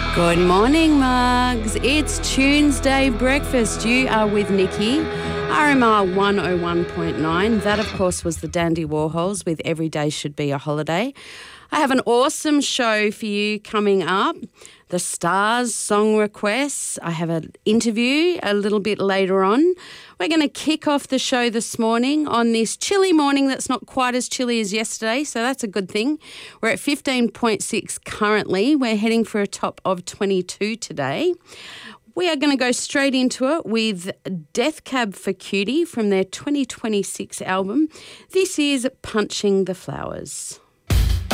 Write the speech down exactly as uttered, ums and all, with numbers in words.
Good morning, Mugs. It's Tuesday breakfast. You are with Nikki, R M R one oh one point nine. That, of course, was the Dandy Warhols with Every Day Should Be a Holiday. I have an awesome show for you coming up. The Stars song requests. I have an interview a little bit later on. We're going to kick off the show this morning on this chilly morning that's not quite as chilly as yesterday, so that's a good thing. We're at fifteen point six currently. We're heading for a top of twenty-two today. We are going to go straight into it with Death Cab for Cutie from their twenty twenty-six album. This is Punching the Flowers.